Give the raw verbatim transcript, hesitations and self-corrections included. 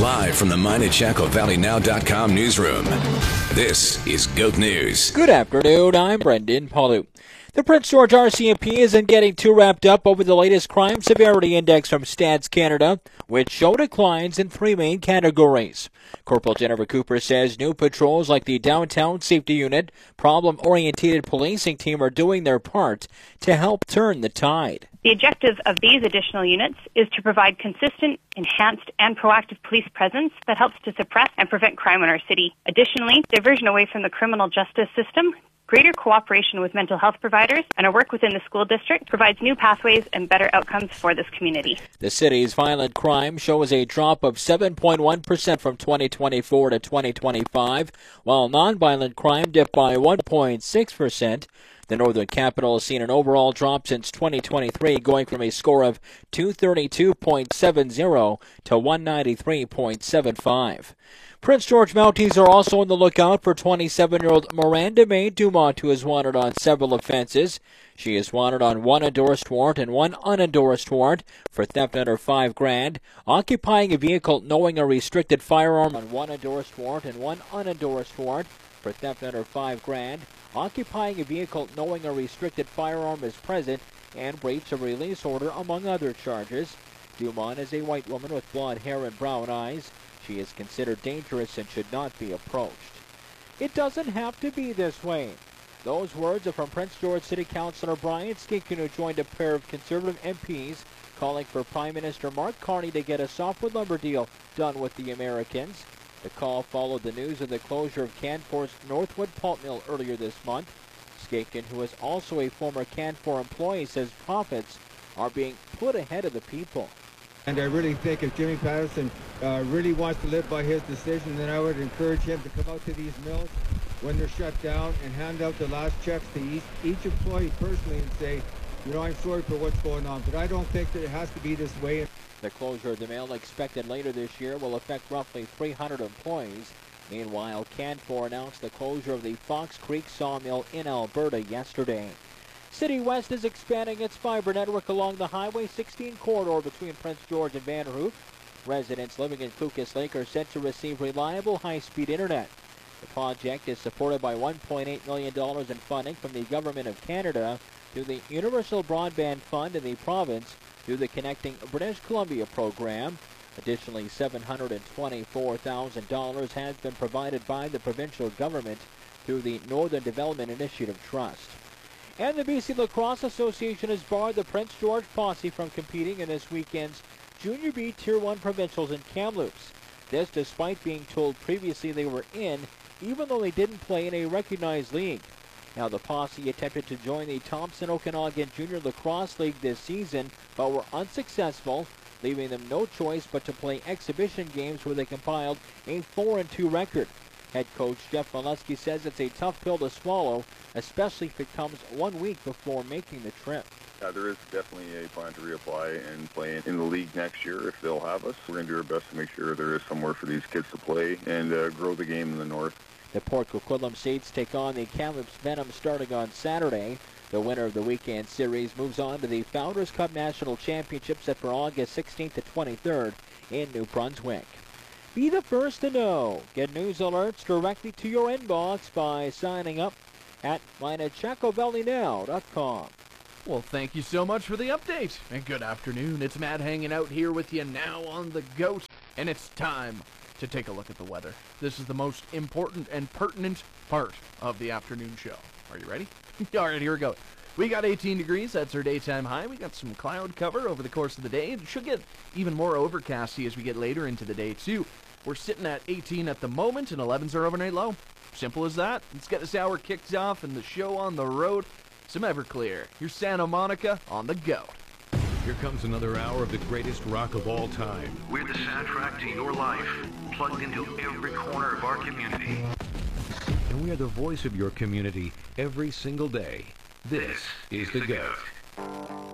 Live from the Mine at Chaco Valley Now dot com newsroom, this is GOAT News. Good afternoon, I'm Brendan Palu. The Prince George R C M P isn't getting too wrapped up over the latest crime severity index from Stats Canada, which showed declines in three main categories. Corporal Jennifer Cooper says new patrols like the Downtown Safety Unit, problem-oriented policing team are doing their part to help turn the tide. The objective of these additional units is to provide consistent, enhanced, and proactive police presence that helps to suppress and prevent crime in our city. Additionally, diversion away from the criminal justice system, greater cooperation with mental health providers, and our work within the school district provides new pathways and better outcomes for this community. The city's violent crime shows a drop of seven point one percent from twenty twenty-four to twenty twenty-five, while nonviolent crime dipped by one point six percent. The Northern Capital has seen an overall drop since twenty twenty-three, going from a score of two thirty-two point seven zero to one ninety-three point seven five. Prince George Mounties are also on the lookout for twenty-seven-year-old Miranda May Dumont, who is wanted on several offenses. She is wanted on one endorsed warrant and one unendorsed warrant for theft under five grand, occupying a vehicle knowing a restricted firearm on one endorsed warrant and one unendorsed warrant for theft under five grand, occupying a vehicle knowing a restricted firearm is present, and breach of release order, among other charges. Dumont is a white woman with blonde hair and brown eyes. She is considered dangerous and should not be approached. It doesn't have to be this way. Those words are from Prince George City Councillor Brian Skinkin, who joined a pair of Conservative M Ps calling for Prime Minister Mark Carney to get a softwood lumber deal done with the Americans. The call followed the news of the closure of Canfor's Northwood pulp mill earlier this month. Skinkin, who is also a former Canfor employee, says profits are being put ahead of the people. And I really think if Jimmy Patterson uh, really wants to live by his decision, then I would encourage him to come out to these mills when they're shut down and hand out the last checks to each, each employee personally and say, you know, I'm sorry for what's going on, but I don't think that it has to be this way. The closure of the mill, expected later this year, will affect roughly three hundred employees. Meanwhile, Canfor announced the closure of the Fox Creek sawmill in Alberta yesterday. City West is expanding its fiber network along the Highway sixteen corridor between Prince George and Vanderhoof. Residents living in Cookus Lake are set to receive reliable high-speed internet. The project is supported by one point eight million dollars in funding from the Government of Canada through the Universal Broadband Fund in the province through the Connecting British Columbia program. Additionally, seven hundred twenty-four thousand dollars has been provided by the provincial government through the Northern Development Initiative Trust. And the B C Lacrosse Association has barred the Prince George Posse from competing in this weekend's Junior B Tier one Provincials in Kamloops. This despite being told previously they were in, even though they didn't play in a recognized league. Now, the Posse attempted to join the Thompson Okanagan Junior Lacrosse League this season, but were unsuccessful, leaving them no choice but to play exhibition games where they compiled a four and two record. Head coach Jeff Molesky says it's a tough pill to swallow, especially if it comes one week before making the trip. Yeah, there is definitely a plan to reapply and play in the league next year if they'll have us. We're going to do our best to make sure there is somewhere for these kids to play and uh, grow the game in the north. The Port Coquitlam Saints take on the Kamloops Venom starting on Saturday. The winner of the weekend series moves on to the Founders Cup National Championship set for August sixteenth to twenty-third in New Brunswick. Be the first to know. Get news alerts directly to your inbox by signing up at mine at Chaco Valley Now dot com. Well, thank you so much for the update, and good afternoon. It's Matt hanging out here with you now on the GOAT, and it's time to take a look at the weather. This is the most important and pertinent part of the afternoon show. Are you ready? All right, here we go. We got eighteen degrees. That's our daytime high. We got some cloud cover over the course of the day. It should get even more overcasty as we get later into the day, too. We're sitting at eighteen at the moment, and eleven's our overnight low. Simple as that. Let's get this hour kicked off and the show on the road. Some Everclear. Here's Santa Monica on the GOAT. Here comes another hour of the greatest rock of all time. We're the soundtrack to your life, plugged into every corner of our community. And we are the voice of your community every single day. This, this is, is the, the GOAT. GOAT.